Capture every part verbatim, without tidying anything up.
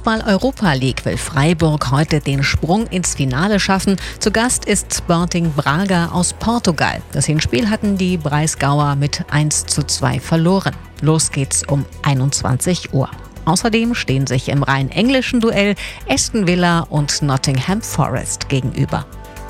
Fußball-Europa League will Freiburg heute den Sprung ins Finale schaffen. Zu Gast ist Sporting Braga aus Portugal. Das Hinspiel hatten die Breisgauer mit eins zu zwei verloren. Los geht's um einundzwanzig Uhr. Außerdem stehen sich im rein englischen Duell Aston Villa und Nottingham Forest gegenüber.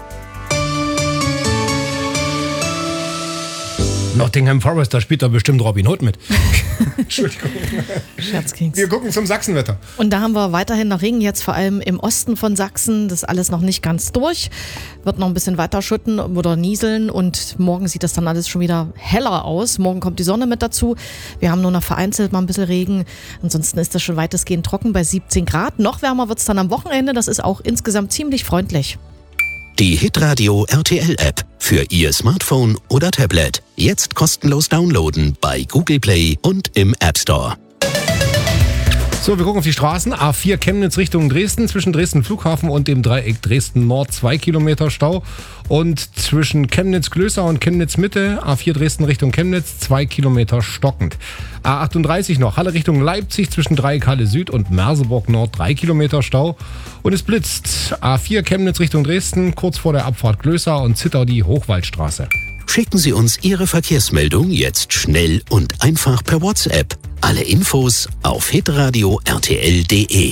Nottingham Forest, da spielt doch bestimmt Robin Hood mit. Entschuldigung. Scherzkeks. Wir gucken zum Sachsenwetter. Und da haben wir weiterhin noch Regen, jetzt vor allem im Osten von Sachsen. Das ist alles noch nicht ganz durch. Wird noch ein bisschen weiter schütten oder nieseln und morgen sieht das dann alles schon wieder heller aus. Morgen kommt die Sonne mit dazu. Wir haben nur noch vereinzelt mal ein bisschen Regen. Ansonsten ist das schon weitestgehend trocken bei siebzehn Grad. Noch wärmer wird es dann am Wochenende. Das ist auch insgesamt ziemlich freundlich. Die Hitradio R T L App für Ihr Smartphone oder Tablet. Jetzt kostenlos downloaden bei Google Play und im App Store. So, wir gucken auf die Straßen. A vier Chemnitz Richtung Dresden, zwischen Dresden Flughafen und dem Dreieck Dresden Nord zwei Kilometer Stau. Und zwischen Chemnitz-Glößau und Chemnitz-Mitte, A vier Dresden Richtung Chemnitz, zwei Kilometer stockend. A achtunddreißig noch, Halle Richtung Leipzig, zwischen Dreieck Halle Süd und Merseburg Nord, drei Kilometer Stau. Und es blitzt. A vier Chemnitz Richtung Dresden, kurz vor der Abfahrt Glößau und Zittau die Hochwaldstraße. Schicken Sie uns Ihre Verkehrsmeldung jetzt schnell und einfach per WhatsApp. Alle Infos auf hitradio r t l punkt d e.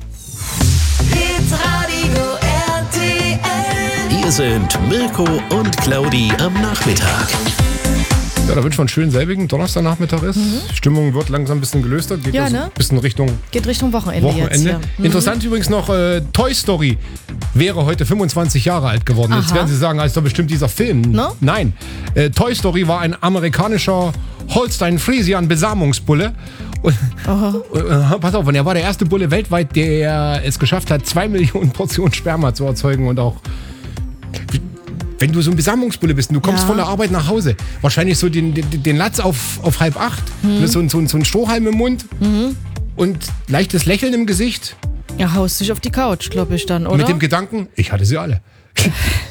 Hitradio R T L. Hier sind Mirko und Claudi am Nachmittag. Ja, da wünschen wir einen schönen selbigen Donnerstagnachmittag ist. Mhm. Stimmung wird langsam ein bisschen gelöster. Geht Ja, also ne? ein bisschen Richtung Geht Richtung Wochenende, Wochenende. jetzt. Ja. Mhm. Interessant übrigens noch, äh, Toy Story wäre heute fünfundzwanzig Jahre alt geworden. Jetzt Aha. werden Sie sagen, ist doch bestimmt dieser Film. No? Nein, äh, Toy Story war ein amerikanischer Holstein-Friesian-Besamungsbulle. Und, äh, pass auf, und er war der erste Bulle weltweit, der es geschafft hat, zwei Millionen Portionen Sperma zu erzeugen und auch... Wenn du so ein Besamungsbulle bist und du kommst Ja. von der Arbeit nach Hause, wahrscheinlich so den, den, den Latz auf, auf halb acht, Mhm. so, so, so ein Strohhalm im Mund Mhm. und leichtes Lächeln im Gesicht Ja, haust dich auf die Couch, glaube ich dann, oder? mit dem Gedanken, ich hatte sie alle.